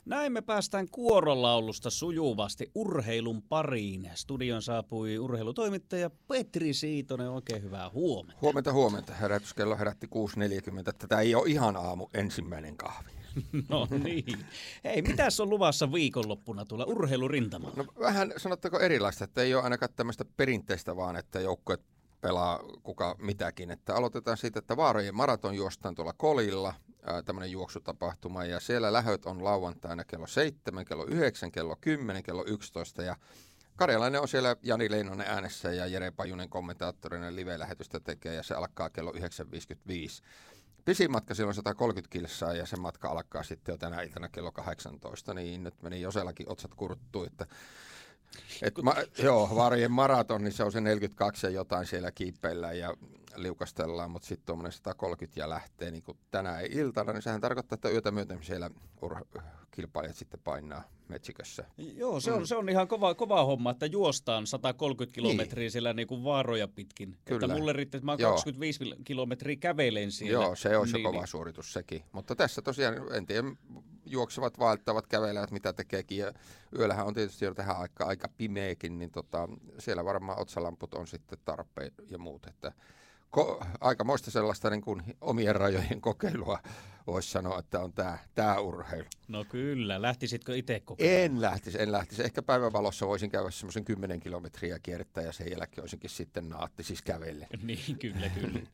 Näin me päästään kuorolaulusta sujuvasti urheilun pariin. Studion saapui urheilutoimittaja Petri Siitonen. Oikein hyvää huomenta. Huomenta. Herätyskello herätti 6.40. Tätä ei ole ihan aamu ensimmäinen kahvi. No niin. Hei, mitäs on luvassa viikonloppuna tuolla urheilurintamalla? No vähän sanottako erilaista, että ei ole ainakaan tämmöistä perinteistä vaan, että joukkueet pelaa kuka mitäkin. Että aloitetaan siitä, että Vaarojen maraton juostaan tuolla Kolilla, tämmöinen juoksutapahtuma, ja siellä lähöt on lauantaina kello 7, kello 9, kello 10, kello 11, ja Karjalainen on siellä Jani Leinonen äänessä ja Jere Pajunen kommentaattorina live-lähetystä tekee, ja se alkaa kello 9.55. Pisin matka siellä on 130 kilsaa, ja se matka alkaa sitten jo tänä iltana kello 18, niin nyt meni Josellakin otsat kurttuun, että Vaarojen maraton, niin se on se 42 ja jotain siellä kiipeillään ja liukastellaan, mutta sitten tuommoinen 130 ja lähtee niin kuin tänä iltana, niin sehän tarkoittaa, että yötä myöten siellä kilpailijat sitten painaa metsikössä. Joo, se on ihan kova homma, että juostaan 130 kilometriä siellä niin kuin Vaaroja pitkin. Kyllä. Että mulle riittää, että mä 25 kilometriä kävelen siellä. Joo, se olisi jo kova suoritus sekin. Mutta tässä tosiaan, en tiedä, juoksevat, vaeltavat, kävelevät, mitä tekeekin. Ja yöllähän on tietysti jo tähän aika pimeäkin, niin siellä varmaan otsalamput on sitten tarpeen ja muut. Että aikamoista sellaista niin kuin omien rajojen kokeilua voisi sanoa, että on tämä urheilu. No kyllä, lähtisitkö itse kokeilemaan? En lähtisi. Ehkä päivänvalossa voisin käydä semmoisen 10 kilometriä kiertää ja sen jälkeen olisinkin sitten naatti, siis kävelle. Niin, kyllä.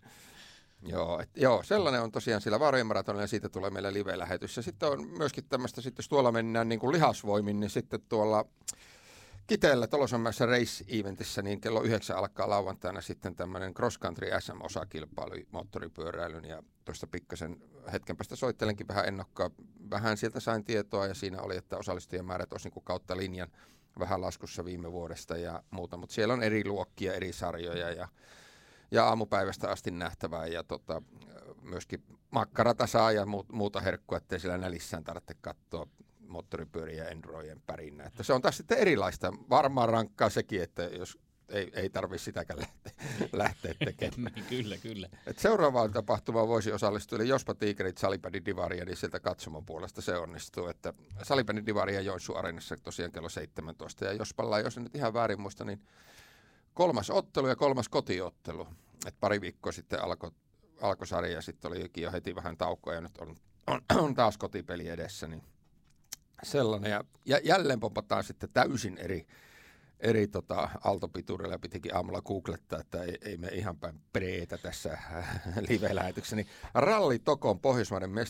Joo, sellainen on tosiaan siellä Vaarojen maratonilla, ja siitä tulee meille live-lähetys. Ja sitten on myöskin tämmöistä, sitten jos tuolla mennään niin kuin lihasvoimin, niin sitten tuolla Kiteellä Tolosenmäessä race-eventissä, niin kello 9 alkaa lauantaina sitten tämmöinen cross-country SM-osakilpailu moottoripyöräilyn, ja tuosta pikkasen hetken päästä soittelenkin vähän ennokkaa. Vähän sieltä sain tietoa, ja siinä oli, että osallistujamäärät olisi niin kuin kautta linjan vähän laskussa viime vuodesta ja muuta, mutta siellä on eri luokkia, eri sarjoja, ja aamupäivästä asti nähtävää, ja myöskin makkarata saa ja muuta herkkua, ettei siellä nälissään tarvitse katsoa moottoripyöriä ja endurojen pärinä. Että se on taas sitten erilaista. Varmaan rankkaa sekin, että jos ei tarvitse sitäkään lähteä tekemään. Kyllä. Et seuraavaan tapahtumaan voisi osallistua, eli jospa Tiikerit Salibändin divaria, niin sieltä katsomon puolesta se onnistuu. Että Salibändin divaria Joensuun Areenassa tosiaan kello 17, ja jospalla, jos en nyt ihan väärin muista, niin 3. ottelu ja 3. kotiottelu. Et pari viikkoa sitten alkoi sarja, ja sitten olikin jo heti vähän taukoa, ja nyt on taas kotipeli edessä, niin sellainen. Ja jälleen pompataan sitten täysin eri aaltopituudella, ja pitikin aamulla googlettaa, että ei me ihan päin preetä tässä live-lähetyksessä. Niin Ralli Tokon Pohjoismaiden